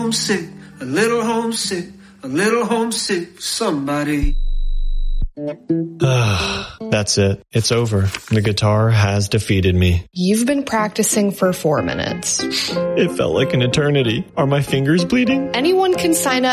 homesick, a little homesick, a little homesick for somebody. That's it. It's over. The guitar has defeated me. You've been practicing for 4 minutes. It felt like an eternity. Are my fingers bleeding? Anyone can sign up